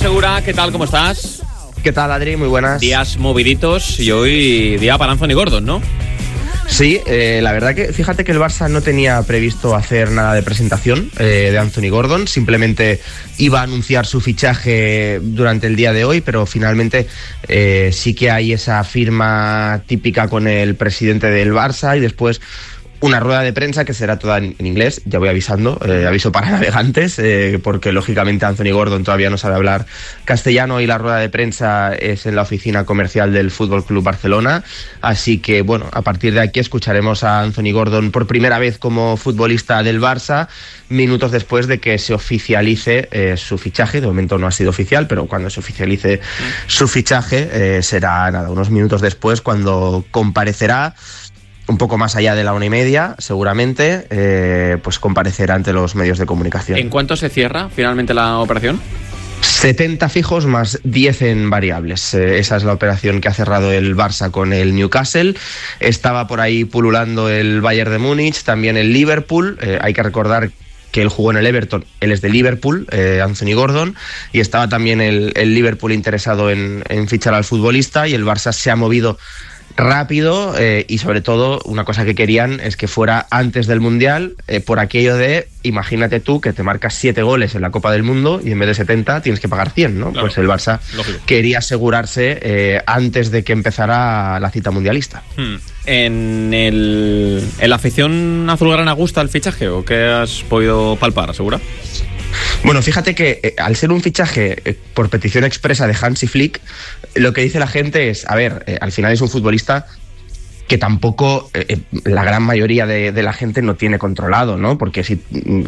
Segura, ¿qué tal? ¿Cómo estás? ¿Qué tal, Adri? Muy buenas. Días moviditos y hoy día para Anthony Gordon, ¿no? Sí, la verdad que fíjate que el Barça no tenía previsto hacer nada de presentación de Anthony Gordon, simplemente iba a anunciar su fichaje durante el día de hoy, pero finalmente sí que hay esa firma típica con el presidente del Barça y después una rueda de prensa que será toda en inglés, ya voy avisando, aviso para navegantes, porque lógicamente Anthony Gordon todavía no sabe hablar castellano y la rueda de prensa es en la oficina comercial del Fútbol Club Barcelona, así que bueno, a partir de aquí escucharemos a Anthony Gordon por primera vez como futbolista del Barça, minutos después de que se oficialice su fichaje. De momento no ha sido oficial, pero cuando se oficialice su fichaje será nada, unos minutos después cuando comparecerá. Un poco más allá de la 1:30, seguramente, pues comparecerá ante los medios de comunicación. ¿En cuánto se cierra finalmente la operación? 70 fijos más 10 en variables. Esa es la operación que ha cerrado el Barça con el Newcastle. Estaba por ahí pululando el Bayern de Múnich, también el Liverpool. Hay que recordar que él jugó en el Everton, él es de Liverpool, Anthony Gordon, y estaba también el Liverpool interesado en fichar al futbolista, y el Barça se ha movido rápido y sobre todo una cosa que querían es que fuera antes del Mundial, por aquello de, imagínate tú que te marcas 7 goles en la Copa del Mundo y en vez de 70 tienes que pagar 100, ¿no? Claro, pues el Barça quería asegurarse antes de que empezara la cita mundialista. ¿En la afición azulgrana gusta el fichaje o qué has podido palpar, Segura? Bueno, fíjate que al ser un fichaje por petición expresa de Hansi Flick, lo que dice la gente es, a ver, al final es un futbolista que tampoco la gran mayoría de la gente no tiene controlado, ¿no? Porque si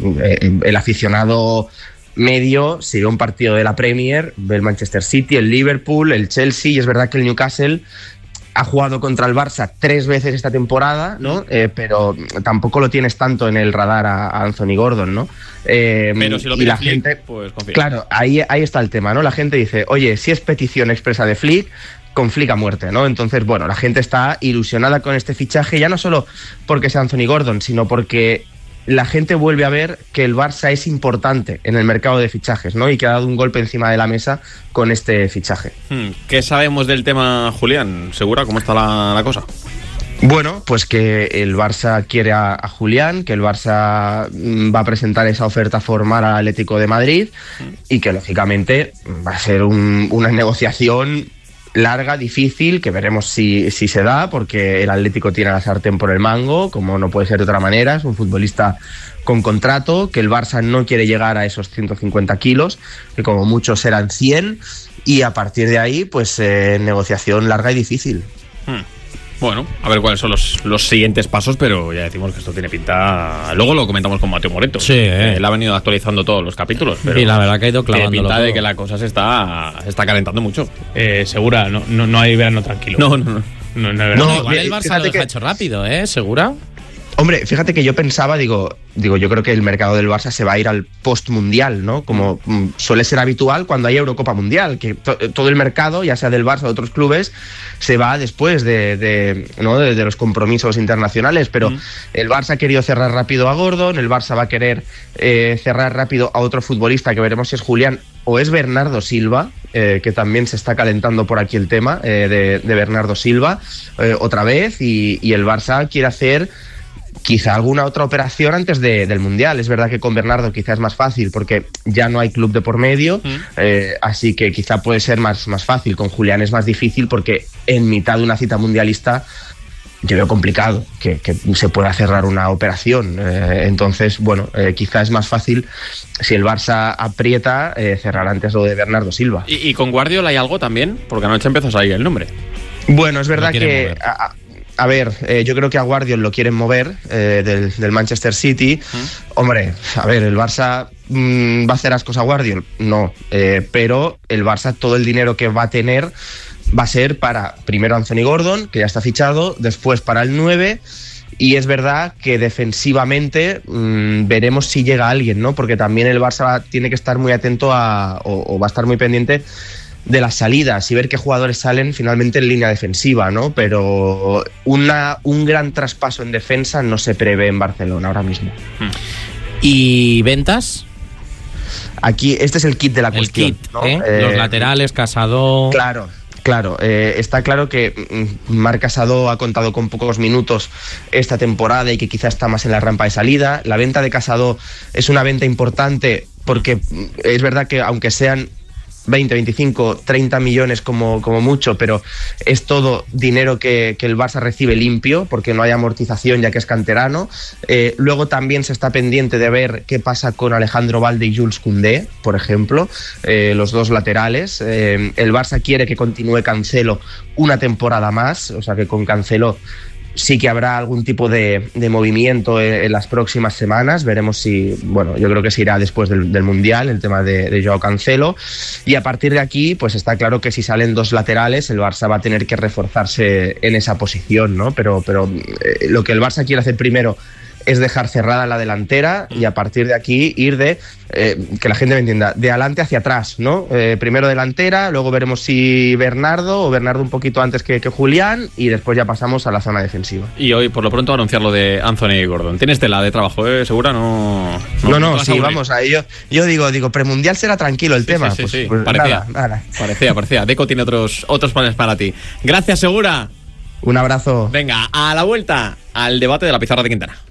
el aficionado medio, si ve un partido de la Premier, ve el Manchester City, el Liverpool, el Chelsea, y es verdad que el Newcastle ha jugado contra el Barça 3 veces esta temporada, ¿no? Pero tampoco lo tienes tanto en el radar a Anthony Gordon, ¿no? Pero si lo pide Flick, gente, pues confía. Claro, ahí está el tema, ¿no? La gente dice, oye, si es petición expresa de Flick, con Flick a muerte, ¿no? Entonces, bueno, la gente está ilusionada con este fichaje, ya no solo porque sea Anthony Gordon, sino porque la gente vuelve a ver que el Barça es importante en el mercado de fichajes, ¿no? Y que ha dado un golpe encima de la mesa con este fichaje. ¿Qué sabemos del tema, Julián? ¿Segura cómo está la cosa? Bueno, pues que el Barça quiere a Julián, que el Barça va a presentar esa oferta formal al Atlético de Madrid y que lógicamente va a ser una negociación larga, difícil, que veremos si se da, porque el Atlético tiene la sartén por el mango, como no puede ser de otra manera, es un futbolista con contrato, que el Barça no quiere llegar a esos 150 kilos, que como muchos serán 100, y a partir de ahí, pues negociación larga y difícil. Bueno, a ver cuáles son los siguientes pasos, pero ya decimos que esto tiene pinta. Luego lo comentamos con Mateo Moreto. Sí, él ha venido actualizando todos los capítulos. Pero y la verdad que ha ido clavando. Tiene pinta de que la cosa se está calentando mucho. Segura, no hay verano tranquilo. No, igual el Barça lo ha hecho rápido, ¿Segura? Hombre, fíjate que yo pensaba, digo, yo creo que el mercado del Barça se va a ir al post-mundial, ¿no? Como suele ser habitual cuando hay Eurocopa Mundial, que todo el mercado, ya sea del Barça o de otros clubes, se va después de los compromisos internacionales, pero el Barça ha querido cerrar rápido a Gordon, el Barça va a querer cerrar rápido a otro futbolista, que veremos si es Julián o es Bernardo Silva, que también se está calentando por aquí el tema de Bernardo Silva, otra vez, y el Barça quiere hacer quizá alguna otra operación antes del Mundial. Es verdad que con Bernardo quizá es más fácil porque ya no hay club de por medio, así que quizá puede ser más fácil. Con Julián es más difícil porque en mitad de una cita mundialista yo veo complicado que se pueda cerrar una operación. Entonces, bueno, quizá es más fácil si el Barça aprieta cerrar antes lo de Bernardo Silva. ¿Y con Guardiola hay algo también? Porque anoche empezó a salir el nombre. Bueno, es verdad que... A ver, yo creo que a Guardiola lo quieren mover del Manchester City. Hombre, a ver, ¿el Barça va a hacer ascos a Guardiola? No, pero el Barça todo el dinero que va a tener va a ser para, primero, Anthony Gordon, que ya está fichado, después para el 9, y es verdad que defensivamente veremos si llega alguien, ¿no? Porque también el Barça tiene que estar muy atento o va a estar muy pendiente de las salidas y ver qué jugadores salen finalmente en línea defensiva, ¿no? Pero un gran traspaso en defensa no se prevé en Barcelona ahora mismo. ¿Y ventas? aquí este es el kit de la cuestión. El kit, ¿no? Los laterales, Casado. Claro, está claro que Marc Casado ha contado con pocos minutos esta temporada y que quizá está más en la rampa de salida. La venta de Casado es una venta importante porque es verdad que aunque sean 20, 25, 30 millones como mucho, pero es todo dinero que el Barça recibe limpio porque no hay amortización ya que es canterano. Luego también se está pendiente de ver qué pasa con Alejandro Balde y Jules Koundé, por ejemplo, los dos laterales. El Barça quiere que continúe Cancelo una temporada más, o sea que con Cancelo sí que habrá algún tipo de movimiento en las próximas semanas. Veremos si, bueno, yo creo que se irá después del Mundial, el tema de Joao Cancelo. Y a partir de aquí, pues está claro que si salen dos laterales, el Barça va a tener que reforzarse en esa posición, ¿no? Pero lo que el Barça quiere hacer primero es dejar cerrada la delantera y a partir de aquí ir que la gente me entienda, de adelante hacia atrás, ¿no? Primero delantera, luego veremos si Bernardo un poquito antes que Julián y después ya pasamos a la zona defensiva. Y hoy, por lo pronto, anunciar lo de Anthony Gordon. ¿Tienes tela de trabajo, segura? No, sí, vamos, ahí yo digo, premundial será tranquilo el tema. Sí. Pues parecía. Nada. Parecía. Deco tiene otros planes para ti. Gracias, Segura. Un abrazo. Venga, a la vuelta, al debate de la pizarra de Quintana.